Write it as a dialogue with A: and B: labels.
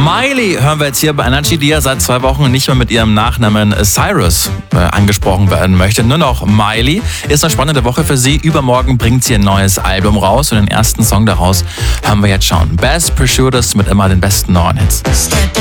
A: Miley hören wir jetzt hier bei Energy, die ja seit 2 Wochen nicht mehr mit ihrem Nachnamen Cyrus angesprochen werden möchte. Nur noch Miley. Ist eine spannende Woche für sie. Übermorgen bringt sie ein neues Album raus und den ersten Song daraus hören wir jetzt schon. Best Pursued mit immer den besten neuen Hits.